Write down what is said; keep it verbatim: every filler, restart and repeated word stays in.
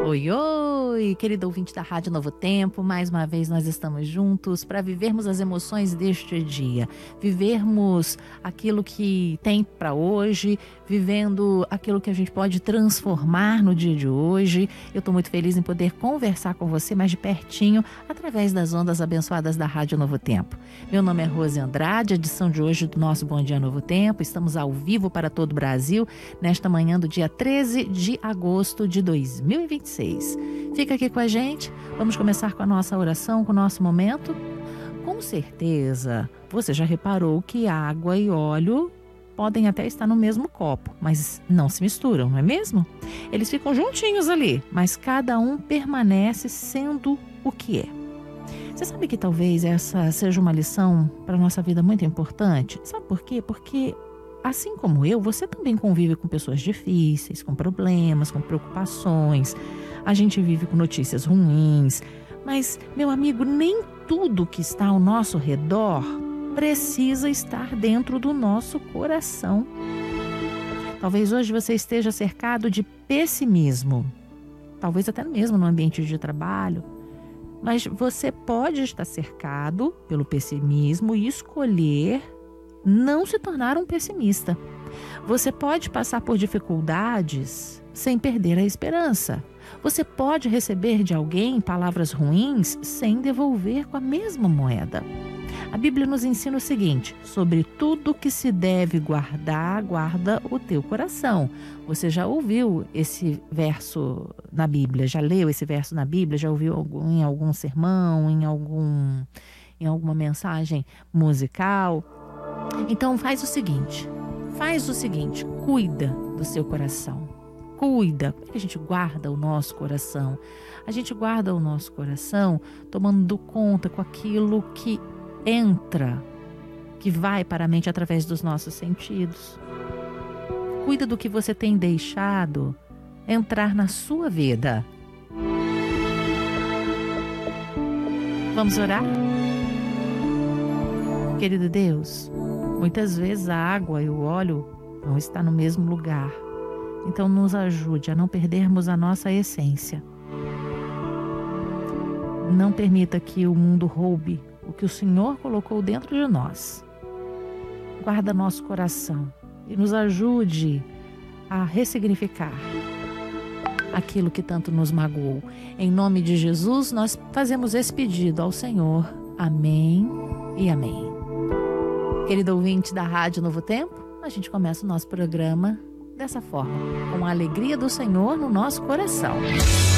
Oi, oi, querido ouvinte da Rádio Novo Tempo, mais uma vez nós estamos juntos para vivermos as emoções deste dia, vivermos aquilo que tem para hoje, vivendo aquilo que a gente pode transformar no dia de hoje. Eu estou muito feliz em poder conversar com você mais de pertinho através das ondas abençoadas da Rádio Novo Tempo. Meu nome é Rose Andrade, a edição de hoje do nosso Bom Dia Novo Tempo. Estamos ao vivo para todo o Brasil nesta manhã do dia treze de agosto de dois mil e vinte e seis. Fica aqui com a gente, vamos começar com a nossa oração, com o nosso momento. Com certeza, você já reparou que água e óleo podem até estar no mesmo copo, mas não se misturam, não é mesmo? Eles ficam juntinhos ali, mas cada um permanece sendo o que é. Você sabe que talvez essa seja uma lição para a nossa vida muito importante? Sabe por quê? Porque assim como eu, você também convive com pessoas difíceis, com problemas, com preocupações. A gente vive com notícias ruins. Mas, meu amigo, nem tudo que está ao nosso redor precisa estar dentro do nosso coração. Talvez hoje você esteja cercado de pessimismo. Talvez até mesmo no ambiente de trabalho. Mas você pode estar cercado pelo pessimismo e escolher não se tornar um pessimista. Você pode passar por dificuldades sem perder a esperança. Você pode receber de alguém palavras ruins sem devolver com a mesma moeda. A Bíblia nos ensina o seguinte: sobre tudo que se deve guardar, guarda o teu coração. Você já ouviu esse verso na Bíblia? Já leu esse verso na Bíblia? Já ouviu algum, em algum sermão, em, algum, em alguma mensagem musical? Então faz o seguinte, faz o seguinte, cuida do seu coração, cuida. Como é que a gente guarda o nosso coração? A gente guarda o nosso coração tomando conta com aquilo que entra, que vai para a mente através dos nossos sentidos. Cuida do que você tem deixado entrar na sua vida. Vamos orar? Querido Deus, muitas vezes a água e o óleo não estão no mesmo lugar. Então nos ajude a não perdermos a nossa essência. Não permita que o mundo roube o que o Senhor colocou dentro de nós. Guarda nosso coração e nos ajude a ressignificar aquilo que tanto nos magoou. Em nome de Jesus, nós fazemos esse pedido ao Senhor. Amém e amém. Querido ouvinte da Rádio Novo Tempo, a gente começa o nosso programa dessa forma, com a alegria do Senhor no nosso coração.